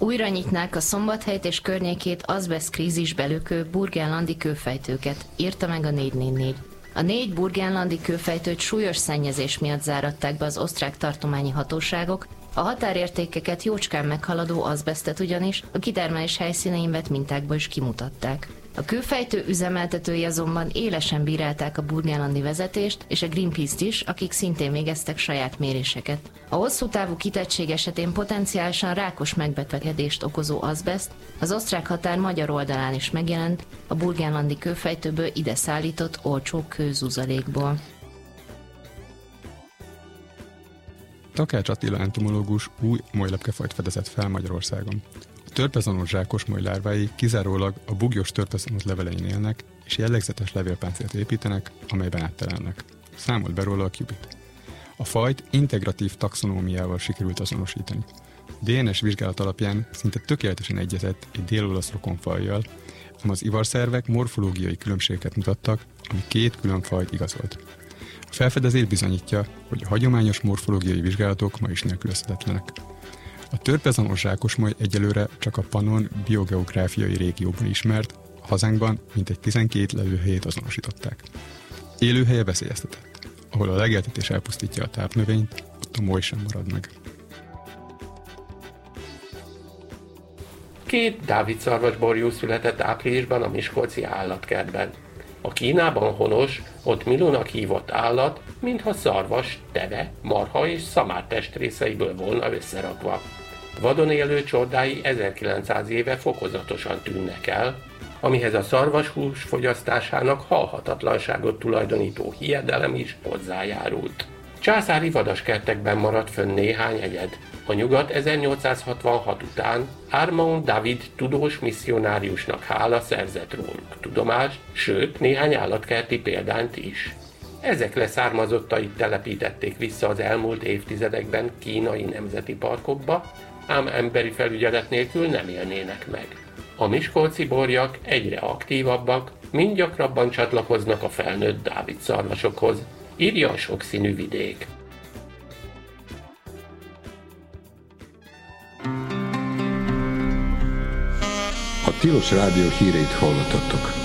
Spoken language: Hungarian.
Újra nyitnák a Szombathelyt és környékét azbeszt krízisbe lökő burgenlandi kőfejtőket, írta meg a 444. A 4 burgenlandi kőfejtőt súlyos szennyezés miatt záratták be az osztrák tartományi hatóságok, a határértékeket jócskán meghaladó azbesztet ugyanis a kitermelés helyszínein vett mintákból is kimutatták. A kőfejtő üzemeltetői azonban élesen bírálták a burgenlandi vezetést és a Greenpeace-t is, akik szintén végeztek saját méréseket. A hosszú távú kitettség esetén potenciálisan rákos megbetegedést okozó azbeszt az osztrák határ magyar oldalán is megjelent a burgenlandi kőfejtőből ide szállított olcsó kőzuzalékból. Takács Attila entomológus új molylepkefajt fedezett fel Magyarországon. A törpezonós zsákosmoly lárvái kizárólag a buggyos törpezonóz levelein élnek, és jellegzetes levélpáncélt építenek, amelyben áttelelnek. Számolt be róla a Cubit. A fajt integratív taxonómiával sikerült azonosítani. DNS vizsgálat alapján szinte tökéletesen egyezett egy dél-olasz rokonfajjal, ám az ivarszervek morfológiai különbségeket mutattak, ami 2 külön fajt igazolt. A felfedezés bizonyítja, hogy a hagyományos morfológiai vizsgálatok ma is nélkülözhetetlenek. A törpezonós zsákosmoly egyelőre csak a Pannon biogeográfiai régióban ismert, a hazánkban mintegy 12 lelőhelyét azonosították. Élőhelye veszélyeztetett. Ahol a legeltetés elpusztítja a tápnövényt, ott a moly sem marad meg. 2 dávidszarvasborjú született áprilisban a miskolci állatkertben. A Kínában honos, ott milónak hívott állat, mintha szarvas, teve, marha és szamár testrészeiből volna összerakva. Vadon élő csordái 1900 éve fokozatosan tűnnek el, amihez a szarvashús fogyasztásának halhatatlanságot tulajdonító hiedelem is hozzájárult. Császári vadaskertekben maradt fönn néhány egyed. A nyugat 1866 után Armand David tudós misszionáriusnak hála szerzett róluk tudomást, sőt néhány állatkerti példányt is. Ezek leszármazottait telepítették vissza az elmúlt évtizedekben kínai nemzeti parkokba, ám emberi felügyelet nélkül nem élnének meg. A miskolci borjak egyre aktívabbak, mind gyakrabban csatlakoznak a felnőtt dávidszarvasokhoz, írja a Sokszínű Vidék. A Tilos Rádió híreit hallottattok.